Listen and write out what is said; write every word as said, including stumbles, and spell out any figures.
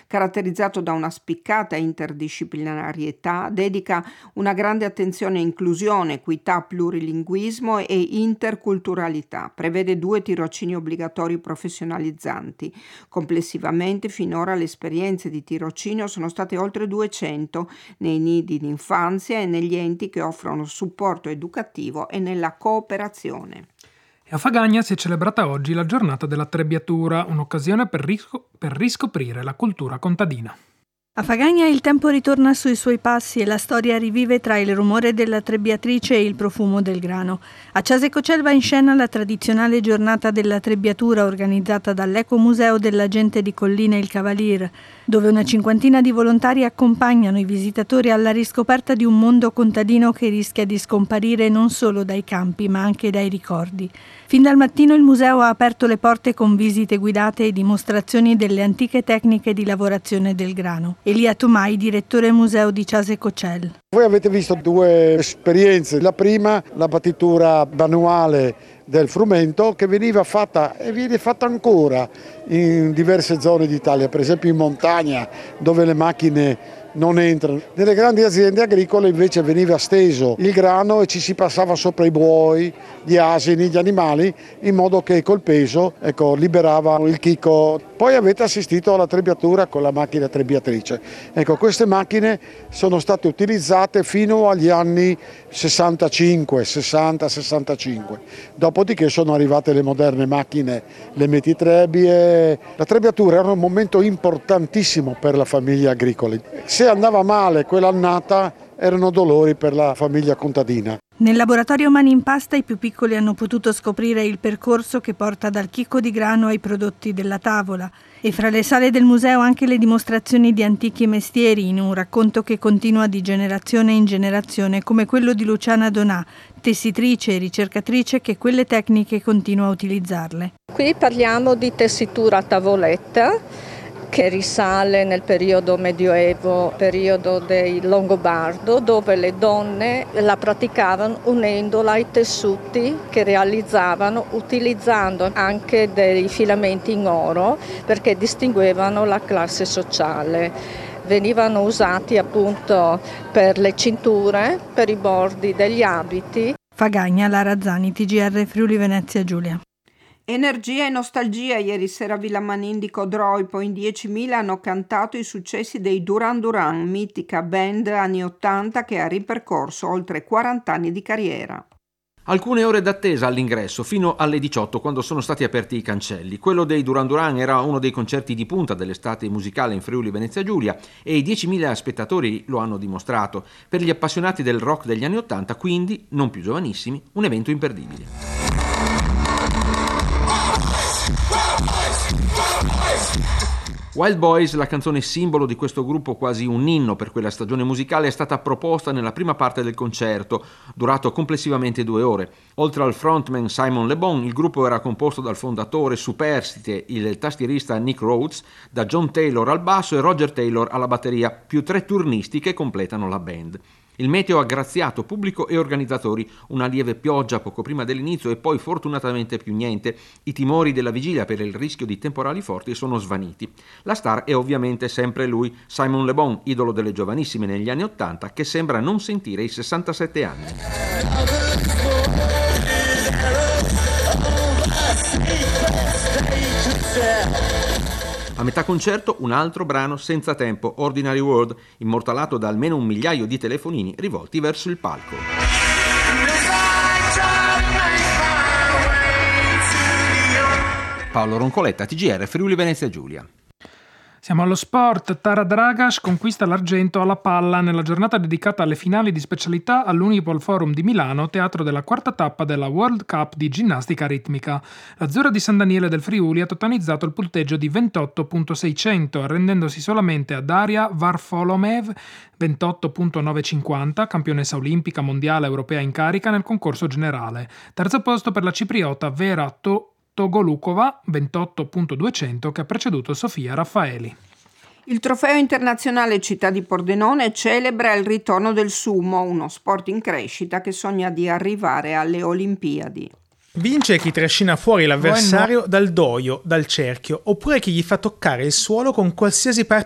caratterizzato da una spiccata interdisciplinarietà, dedica una grande attenzione a inclusione, equità, plurilinguismo e interculturalità. Prevede due tirocini obbligatori professionalizzanti. Complessivamente, finora le esperienze di tirocinio sono state oltre duecento nei nidi d'infanzia e negli enti che offrono supporto educativo e nella cooperazione. E a Fagagna si è celebrata oggi la giornata della trebbiatura, un'occasione per, risco- per riscoprire la cultura contadina. A Fagagna il tempo ritorna sui suoi passi e la storia rivive tra il rumore della trebbiatrice e il profumo del grano. A Ciasecocel va in scena la tradizionale giornata della trebbiatura organizzata dall'Ecomuseo della Gente di Collina Il Cavalier, dove una cinquantina di volontari accompagnano i visitatori alla riscoperta di un mondo contadino che rischia di scomparire non solo dai campi ma anche dai ricordi. Fin dal mattino il museo ha aperto le porte con visite guidate e dimostrazioni delle antiche tecniche di lavorazione del grano. Elia Tomai, direttore museo di Ciasecocel. Voi avete visto due esperienze. La prima, la battitura manuale del frumento, che veniva fatta e viene fatta ancora in diverse zone d'Italia, per esempio in montagna dove le macchine non entrano. Nelle grandi aziende agricole invece veniva steso il grano e ci si passava sopra i buoi, gli asini, gli animali, in modo che col peso ecco, liberava il chicco. Poi avete assistito alla trebbiatura con la macchina trebbiatrice. Ecco, queste macchine sono state utilizzate fino agli anni sessantacinque, sessanta sessantacinque. Dopodiché sono arrivate le moderne macchine, le metitrebbie. La trebbiatura era un momento importantissimo per la famiglia agricola. Se andava male quell'annata erano dolori per la famiglia contadina. Nel laboratorio Mani in Pasta i più piccoli hanno potuto scoprire il percorso che porta dal chicco di grano ai prodotti della tavola e fra le sale del museo anche le dimostrazioni di antichi mestieri in un racconto che continua di generazione in generazione come quello di Luciana Donà, tessitrice e ricercatrice che quelle tecniche continua a utilizzarle. Qui parliamo di tessitura a tavoletta, che risale nel periodo medioevo, periodo dei Longobardo, dove le donne la praticavano unendola ai tessuti che realizzavano utilizzando anche dei filamenti in oro perché distinguevano la classe sociale. Venivano usati appunto per le cinture, per i bordi degli abiti. Fagagna, Lara Zani, T G R Friuli Venezia Giulia. Energia e nostalgia. Ieri sera a Villa Manin di Codroipo in diecimila hanno cantato i successi dei Duran Duran, mitica band anni ottanta che ha ripercorso oltre quaranta anni di carriera. Alcune ore d'attesa all'ingresso, fino alle diciotto quando sono stati aperti i cancelli. Quello dei Duran Duran era uno dei concerti di punta dell'estate musicale in Friuli Venezia Giulia e i diecimila spettatori lo hanno dimostrato. Per gli appassionati del rock degli anni ottanta, quindi, non più giovanissimi, un evento imperdibile. Wild Boys, la canzone simbolo di questo gruppo, quasi un inno per quella stagione musicale, è stata proposta nella prima parte del concerto, durato complessivamente due ore. Oltre al frontman Simon Le Bon, il gruppo era composto dal fondatore superstite, il tastierista Nick Rhodes, da John Taylor al basso e Roger Taylor alla batteria, più tre turnisti che completano la band. Il meteo ha graziato pubblico e organizzatori, una lieve pioggia poco prima dell'inizio e poi fortunatamente più niente. I timori della vigilia per il rischio di temporali forti sono svaniti. La star è ovviamente sempre lui, Simon Le Bon, idolo delle giovanissime negli anni ottanta, che sembra non sentire i sessantasette anni. A metà concerto un altro brano senza tempo, Ordinary World, immortalato da almeno un migliaio di telefonini rivolti verso il palco. Paolo Roncoletta, T G R Friuli Venezia Giulia. Siamo allo sport. Tara Dragaš conquista l'argento alla palla nella giornata dedicata alle finali di specialità all'Unipol Forum di Milano, teatro della quarta tappa della World Cup di ginnastica ritmica. L'azzurra di San Daniele del Friuli ha totalizzato il punteggio di ventotto virgola seicento, arrendendosi solamente a Daria Varfolomev, ventotto virgola novecentocinquanta, campionessa olimpica, mondiale, europea in carica nel concorso generale. Terzo posto per la cipriota Vera To Togolukova, ventotto virgola duecento, che ha preceduto Sofia Raffaeli. Il trofeo internazionale Città di Pordenone celebra il ritorno del sumo, uno sport in crescita che sogna di arrivare alle Olimpiadi. Vince chi trascina fuori l'avversario dal doio, dal cerchio, oppure chi gli fa toccare il suolo con qualsiasi parte